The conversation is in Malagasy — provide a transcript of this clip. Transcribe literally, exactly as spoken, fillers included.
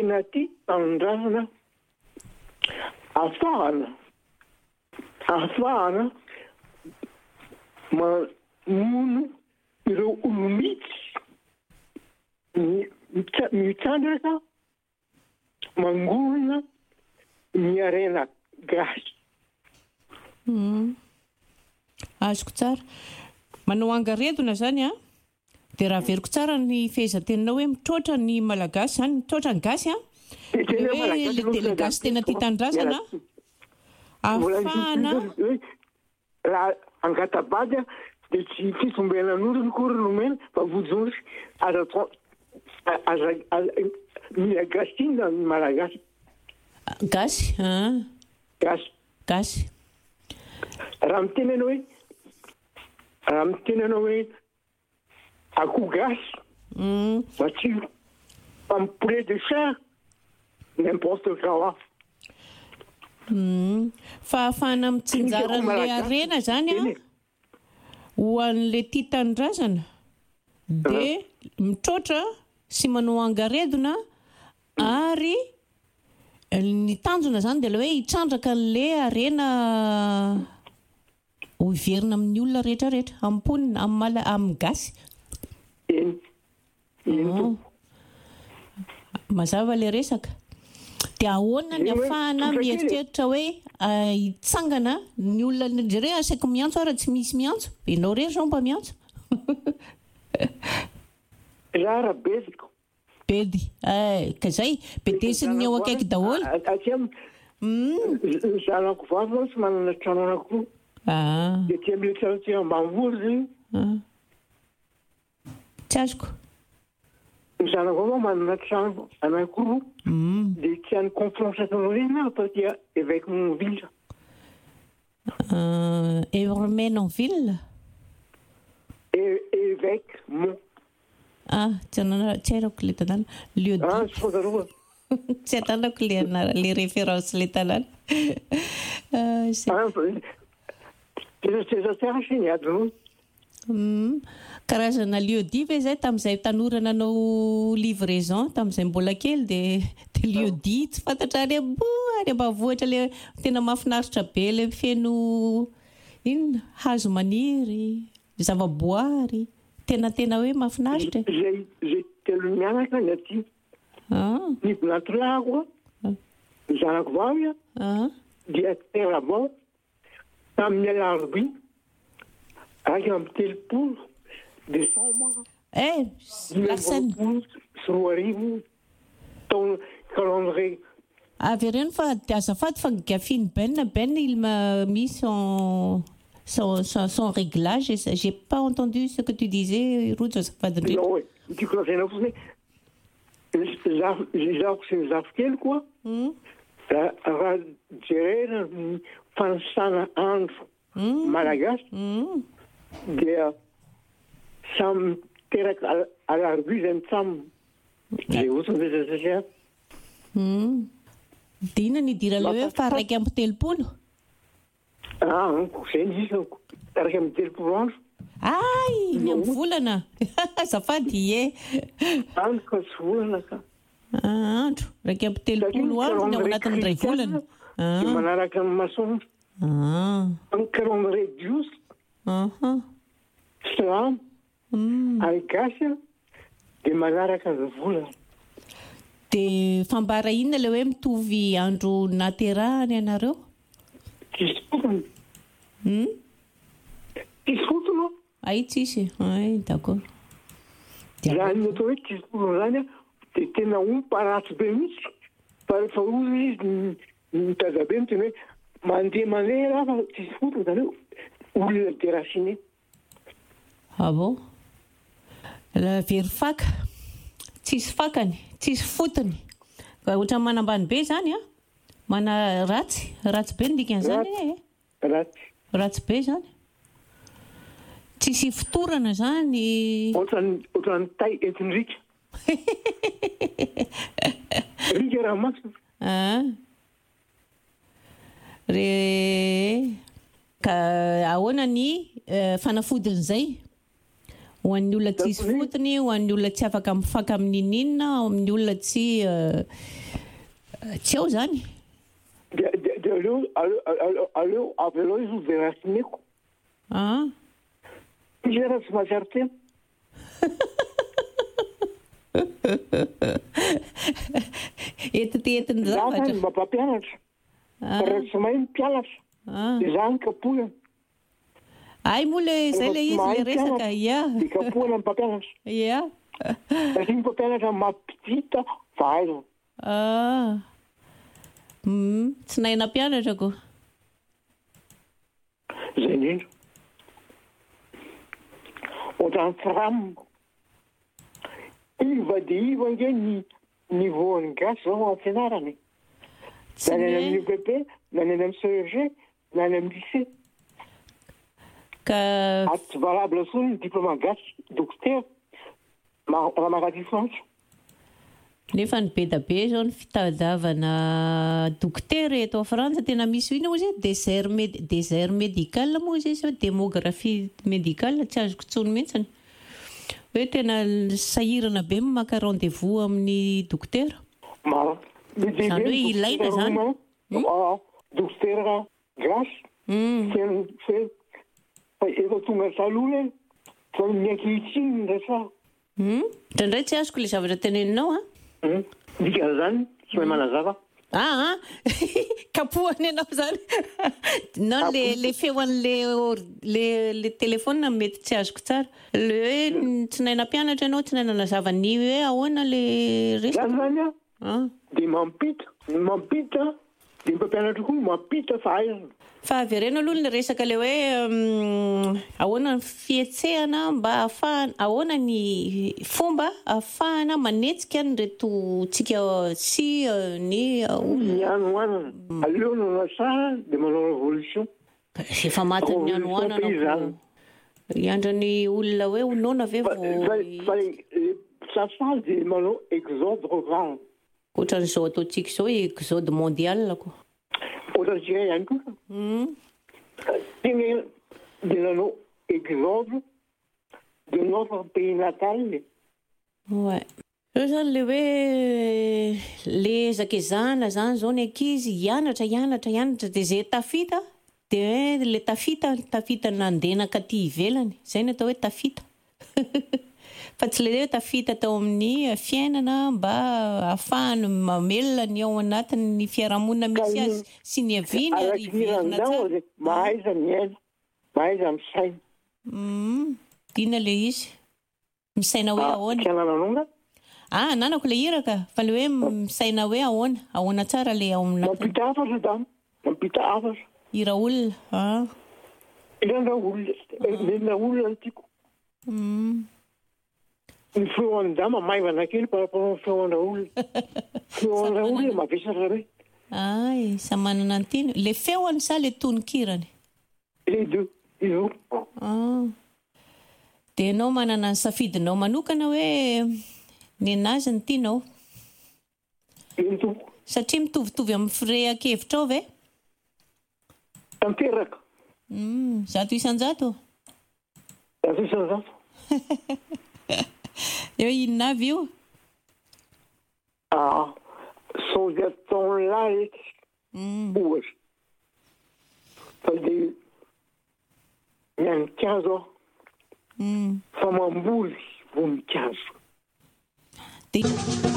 tiana ty tanindrazana afahana afahana mamono ireo olomitsy mitsandraka mangolona miarena gasy. Azoko tsara. Manao angaredona zany a, dia raha veriko tsara ny fehezantenanao hoe mitroatra ny malagasy zany, mitroatra ny gasy a, hoe le gasy tena tia tanindrazana afahana raha angatabady a dia tsy fisombenan'olona kory nomena fa vojony aza mila gasy iny ny malagasy. Gasy gasy gasy raha mitenana hoe raha mitenana hoe akoho gasy matsiro comme poulet de chair n'importe quoi. Fa ahafahana mitsinjara an'ilay arena zany a ho an'ilay tia tanindrazana dia mitroatra sy manao angaredona ary ny tanjona zany dia ilay hoe hitsandraka an'ilay arena ho iverina amin'ny olona rehetra rehetra amin'ny mponina amin'ny amin'ny gasy. Mazava ilay resaka. Dia ahoana ny ahafahana mieritreritra hoe hitsangana ny olona jereo asaiko miantso ary tsy misy miantso. Ianao rery zao mba miantso. Rara beziko. Bedy. Ka zay bedesiny ao akaiky daholo. Zanako vavy tsy manana trano anankiroa. Dia tia mieritreritra tia ambanivohitra zany. Tsy azoko. Ny zanako avao manana trano anankiroa dia tiany conférence na parce évêque Monville. Hermenonville. Évêque Mon. Ah, tsy hainako ilay tanàna. Lieu Ah, tsy fantarova. Tsy hatanako ilay référence ilay tanàna. Teza tsara sy ny adiny. Karazana lieu-dit ve zay tamin'izay tanora nanao livraison tamin'izay mbola kely dia lieu-dit tsy fantatra any any ambanivohitra ilay tena mahafinaritra be ilay feno inona hazo maniry, zavaboary, tena tena hoe mahafinaritra. Zay zay telo mianaka ny aty. Ny natolako ny zanako vavy dia terabao tamin'ny alarobia raika amin'ny telopolo décembre. Eh, larsany. Sy roa arivo taona calendrier. Avy ireny fa azafady fa gafiny ben ben il m'a mis son son son, son réglage et ça, j'ai pas entendu ce que tu disais Rojo azafady ndrindra. Non, tu connais rien fotsiny. Zafiko sy ny zafo kely koa. Raha jerena ny fanosana andro malagasy dia samy teraka alarobia zany samy zay ohatrany zay dina ny idirana hoe fa raiky amby telopolo. Ah, zay ny isako raiky amby telopolo andro. Ay, ny amby volana. Azafady ie. Andro ka tsy volana ka. Andro raiky amby telopolo andro ny ao anatin'ny iray volana. Manaraka ny masoandro. Amin'ny calendrier jios. Slam. Algasy dia manaraka ny volana. Dia fambara inona ilay hoe mitovy andro naterahany ianareo? Tsisy fotony. Tsisy fotony. Ay, tsisy. Ay, d'accord. Raha ny atao hoe tsisy fotony zany dia tena omparatsy be mihitsy. Fa rehefa ozy izy ny dadabe ny tena hoe mandeha mandeha raha fa tsisy fotony zany hoe olona derasiny. Ah bon? La very faka. Tsisy fakany, tsisy fotony. Fa ohatra manambany be zany a. Mana ratsy, ratsy be ny dikan'izany e. Ratsy. Ratsy be zany. Tsisy fitorana zany. Ohatran'ny tay entin-drika. Rika raha masina. Ah. Re ka ahoana ny fanafodin'izay Ho an'ny olona tsisy fotony, ho an'ny olona tsy afaka mifaka amin'inina, ho amin'ny olona tsy tsy ao zany. Dia dia aleo aleo aleo avy aleo izy dia rasineko. Ah. Izy raha tsy mahatsara tena. Etitetiny zavatra. Zany mba mpampianatra. Raha tsy mahay mpianatra. Dia zany kapohana. Ay moa izay ilay izy ilay resaka, ia. Dia kapohana ny mpampianatra. Ia. Satria ny mpampianatra mampidita fahaizana. Ah. Mm, tsy nahay nampianatra koa. Izay indrindra. Ohatrany tsiramo. Iva dia iva nge ny nivoan'ny gasy zao amin'ny fianarany. Na ny any amin'ny U P P, na ny any amin'ny C E G, na ny amin'ny lycée. Ka Aty valable foana ny diplôme gasy dokotera raha maraty Frantsa. Nefa ny be da be zao ny fitadiavana dokotera eto a Frantsa tena misy ino moa izy désert med désert médical moa izy izy démographie médicale tsy azoko tsony mihitsiny. Hoe tena sahirana be maka rendez-vous amin'ny dokotera. Mara. Zany hoe ilaina zany. Dokotera gasy. Feno feno. Efa tonga taloha fa miankehitriny ny resaka. Indraindray tsy azoko ilay zavatra teneninao a. Dika zany tsy mahay manazava. Ah, kapohany ianao zany. Non le le feon'le le le téléphone mety tsy azoko tsara. Le hoe tsy nahay nampianatra ianao, tsy nahay nanazava ny hoe ahoana le resaka. Zany a. Ah. Dia mampita, mampita, dia mpampianatra koa mampita fahaizana. Fa averena aloha ny resaka le hoe ahoana ny fietsehana mba ahafahana, ahoana ny fomba ahafahana manetsika ny reto tsika sy ny ny anoanana. Aleo nanao tsara dia manao révolution. Efa maty ny anoanana. Iandran'ny olona hoe honoana ve vao safaly dia manao exode rural. Ohatran'izao ataontsika izao exode mondial koa. Ohatran'izay ihany koa. Tena dia nanao exode de notre pays natal. Ouais. Io zany le hoe le zakezana zany zao ny ankizy hianatra hianatra hianatra dia izay tafita dia le tafita tafita nandenaka aty ivelany. Izay no atao hoe tafita. Fa tsy le hoe tafita tao amin'ny fiainana mba ahafahany mamelona ny ao anatin'ny fiarahamonina misy azy sy ny haviany ary iverina tsara. Mahaiza miaina, mahaiza misaina. Dina le izy. Misaina hoe ahoana. Tsy anananonga? Ah, nanako le iraka. Fa le hoe misaina hoe ahoana. Ahoana tsara le ao anatin'ny. Mampita hafatra dama. Mampita hafatra. Ira olona. Ah. Irana olona. Irana olona tiako. Ny feoan'ny dama maivana kely par rapport amin'ny feoan'ny olona. Feoan'ny olona mavesatra be. Ay, samy manana ny tiany. Le feoany sa le tononkirany? Les deux. Izo. Ah. Dia ianao manana ny safidinao manokana hoe ny anazy ny tianao. Mitovy. Satria mitovitovy amin'ny firehan-kevitra ao ve? Tanteraka. Zato isan-jato? Zato isan-jato. Eo inona avy io? Ah, sao dia taon'lahy ohatra. Fa dia mianikazo aho. Fa mamboly voninkazo.